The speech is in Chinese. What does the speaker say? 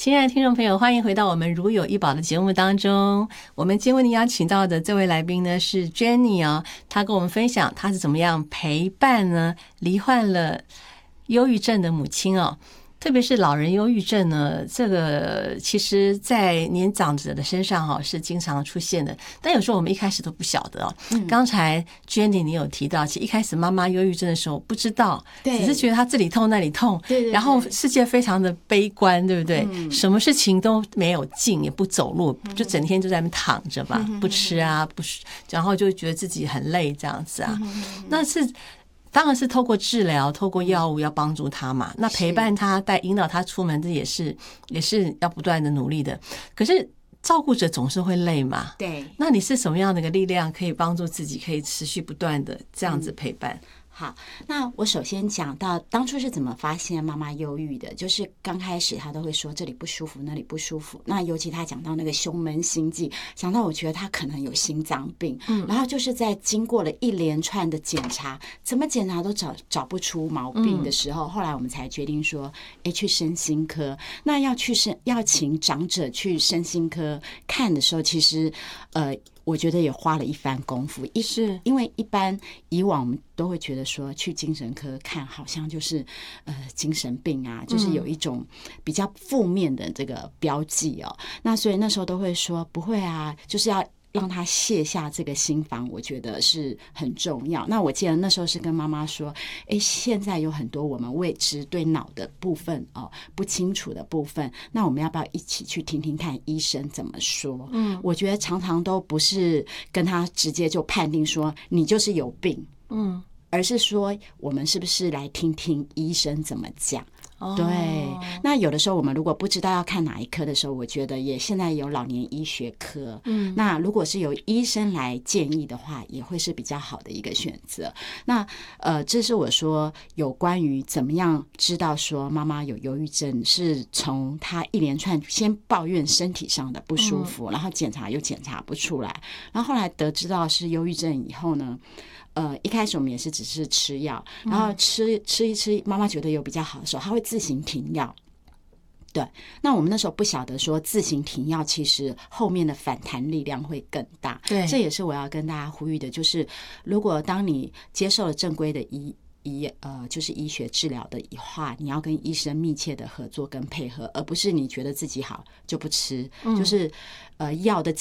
亲爱的听众朋友，欢迎回到我们如有一宝的节目当中。我们今天为您邀请到的这位来宾呢是 Jenny 哦，她跟我们分享她是怎么样陪伴呢罹患了忧郁症的母亲哦。特别是老人忧郁症呢，这个其实在年长者的身上是经常出现的，但有时候我们一开始都不晓得哦。刚才 Jenny 你有提到，其实一开始妈妈忧郁症的时候不知道，只是觉得她这里痛那里痛，然后世界非常的悲观，对不对？什么事情都没有劲，也不走路，就整天就在那边躺着吧，不吃啊，然后就觉得自己很累这样子啊。那是当然是透过治疗，透过药物要帮助他嘛。那陪伴他，引导他出门，这也是要不断的努力的。可是照顾者总是会累嘛。 对。 那你是什么样的一个力量，可以帮助自己，可以持续不断的这样子陪伴？ 好，那我首先讲到当初是怎么发现妈妈忧郁的，就是刚开始她都会说这里不舒服那里不舒服，那尤其她讲到那个胸闷心悸，讲到我觉得她可能有心脏病，然后就是在经过了一连串的检查，怎么检查都找不出毛病的时候，后来我们才决定说去身心科。那要请长者去身心科看的时候，其实我觉得也花了一番功夫，是因为一般以往我们都会觉得说去精神科看好像就是精神病啊，就是有一种比较负面的这个标记哦。那所以那时候都会说不会啊，就是要让他卸下这个心防，我觉得是很重要。那我记得那时候是跟妈妈说，现在有很多我们未知对脑的部分不清楚的部分，那我们要不要一起去听听看医生怎么说？我觉得常常都不是跟他直接就判定说你就是有病，而是说我们是不是来听听医生怎么讲。对，那有的时候我们如果不知道要看哪一科的时候，我觉得也现在有老年医学科，那如果是由医生来建议的话，也会是比较好的一个选择。那这是我说有关于怎么样知道说妈妈有忧郁症，是从她一连串先抱怨身体上的不舒服，然后检查又检查不出来，然后后来得知到是忧郁症以后呢，一开始我们也是只是吃药，然后吃一吃，妈妈觉得有比较好的时候，她会自行停药。对，那我们那时候不晓得说自行停药，其实后面的反弹力量会更大。 对， 这也是我要跟大家呼吁的，就是如果当你接受了正规的就是医学治疗的话，你要跟医生密切的合作跟配合，而不是你觉得自己好就不吃，就是药的